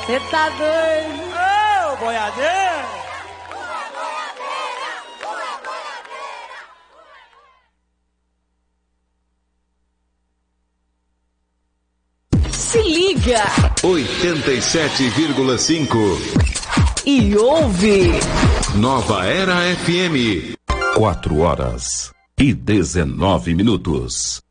Você tá doido? Ô, boiadeiro! Se liga! 87,5 E ouve! Nova Era FM. 4 horas e 19 minutos.